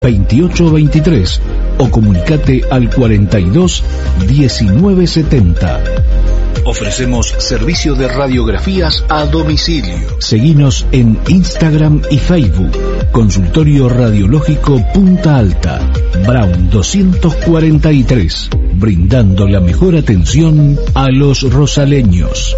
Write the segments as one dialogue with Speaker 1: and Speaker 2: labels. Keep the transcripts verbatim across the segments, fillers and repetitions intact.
Speaker 1: veintiocho veintitrés o comunicate al cuarenta y dos diecinueve setenta. Ofrecemos servicio de radiografías a domicilio. Seguinos en Instagram y Facebook. Consultorio Radiológico Punta Alta, Brown doscientos cuarenta y tres, brindando la mejor atención a los rosaleños.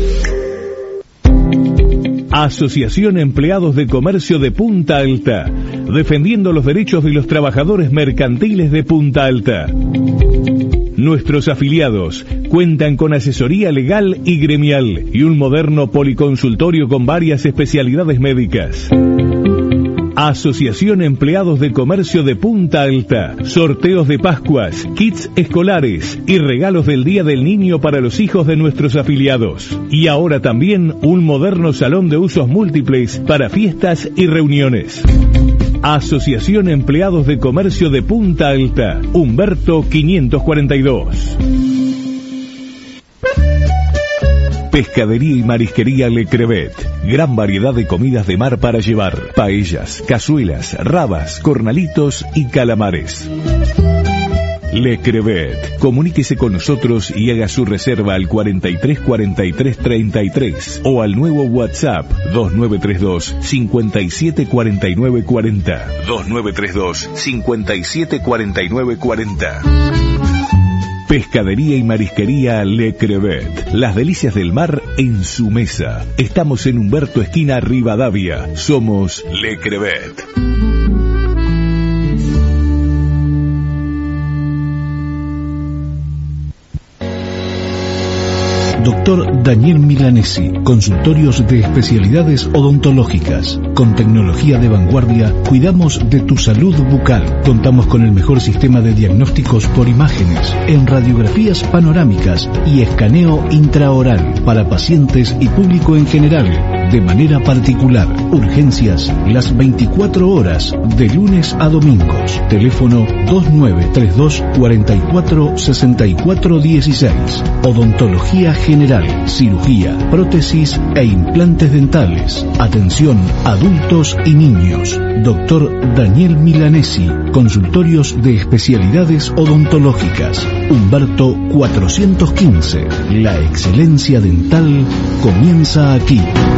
Speaker 2: Asociación Empleados de Comercio de Punta Alta, defendiendo los derechos de los trabajadores mercantiles de Punta Alta. Nuestros afiliados cuentan con asesoría legal y gremial y un moderno policonsultorio con varias especialidades médicas. Asociación Empleados de Comercio de Punta Alta. Sorteos de Pascuas, kits escolares y regalos del Día del Niño para los hijos de nuestros afiliados. Y ahora también un moderno salón de usos múltiples para fiestas y reuniones. Asociación Empleados de Comercio de Punta Alta, Humberto quinientos cuarenta y dos. Pescadería y Marisquería Le Crevet. Gran variedad de comidas de mar para llevar. Paellas, cazuelas, rabas, cornalitos y calamares. Le Crevet. Comuníquese con nosotros y haga su reserva al cuarenta y tres cuarenta y tres treinta y tres o al nuevo WhatsApp dos nueve tres dos cincuenta y siete cuarenta y nueve cuarenta. dos nueve tres dos cincuenta y siete cuarenta y nueve cuarenta. Pescadería y Marisquería Le Crevet. Las delicias del mar en su mesa. Estamos en Humberto esquina Rivadavia. Somos Le Crevet.
Speaker 1: Doctor Daniel Milanesi, consultorios de especialidades odontológicas. Con tecnología de vanguardia, cuidamos de tu salud bucal. Contamos con el mejor sistema de diagnósticos por imágenes, en radiografías panorámicas y escaneo intraoral para pacientes y público en general, de manera particular. Urgencias las veinticuatro horas, de lunes a domingos. Teléfono dos nueve tres dos cuarenta y cuatro sesenta y cuatro dieciséis. Odontología general, cirugía, prótesis e implantes dentales. Atención adultos y niños. Doctor Daniel Milanesi, consultorios de especialidades odontológicas. Humberto cuatrocientos quince. La excelencia dental comienza aquí.